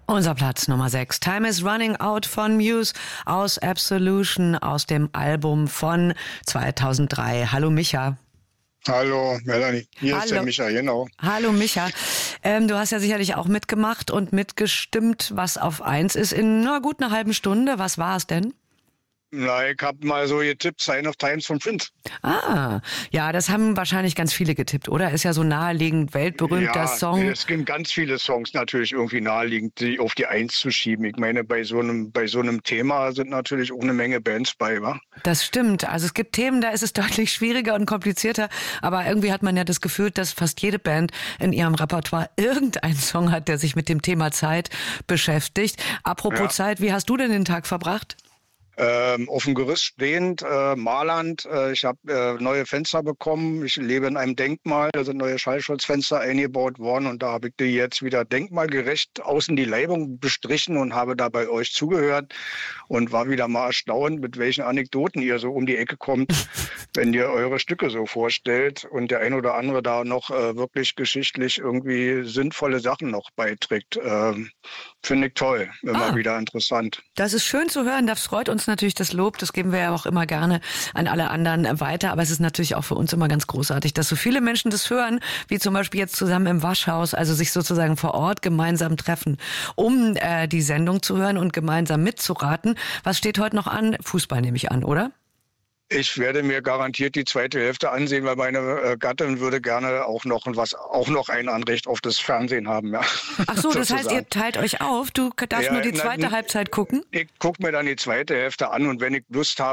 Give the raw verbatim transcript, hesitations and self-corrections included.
Unser Platz Nummer sechs. Time is Running Out von Muse aus Absolution, aus dem Album von zweitausenddrei. Hallo Micha. Hallo Melanie, hier Hallo. ist der Micha, genau. Hallo Micha. Ähm, du hast ja sicherlich auch mitgemacht und mitgestimmt, was auf eins ist in na gut einer halben Stunde. Was war es denn? Na, ich hab mal so getippt, Sign of Times von Prince. Ah, ja, das haben wahrscheinlich ganz viele getippt, oder? Ist ja so naheliegend, weltberühmter ja, Song. Es gibt ganz viele Songs natürlich irgendwie naheliegend, die auf die Eins zu schieben. Ich meine, bei so einem, bei so einem Thema sind natürlich auch eine Menge Bands bei, wa? Das stimmt. Also es gibt Themen, da ist es deutlich schwieriger und komplizierter. Aber irgendwie hat man ja das Gefühl, dass fast jede Band in ihrem Repertoire irgendeinen Song hat, der sich mit dem Thema Zeit beschäftigt. Apropos Ja. Zeit, wie hast du denn den Tag verbracht? Ähm, auf dem Gerüst stehend, äh, Marland. Äh, ich habe äh, neue Fenster bekommen. Ich lebe in einem Denkmal. Da sind neue Schallschutzfenster eingebaut worden und da habe ich die jetzt wieder denkmalgerecht außen die Leibung bestrichen und habe da bei euch zugehört und war wieder mal erstaunt, mit welchen Anekdoten ihr so um die Ecke kommt, wenn ihr eure Stücke so vorstellt und der ein oder andere da noch äh, wirklich geschichtlich irgendwie sinnvolle Sachen noch beiträgt. Ähm, Finde ich toll, immer Ah. wieder interessant. Das ist schön zu hören. Das freut uns natürlich, das Lob. Das geben wir ja auch immer gerne an alle anderen weiter. Aber es ist natürlich auch für uns immer ganz großartig, dass so viele Menschen das hören, wie zum Beispiel jetzt zusammen im Waschhaus, also sich sozusagen vor Ort gemeinsam treffen, um äh, die Sendung zu hören und gemeinsam mitzuraten. Was steht heute noch an? Fußball nehme ich an, oder? Ich werde mir garantiert die zweite Hälfte ansehen, weil meine äh, Gattin würde gerne auch noch was, auch noch ein Anrecht auf das Fernsehen haben. Ja. Ach so, das heißt, ihr teilt euch auf. Du darfst Ja, nur die na, zweite na, Halbzeit gucken? Ich gucke mir dann die zweite Hälfte an und wenn ich Lust habe,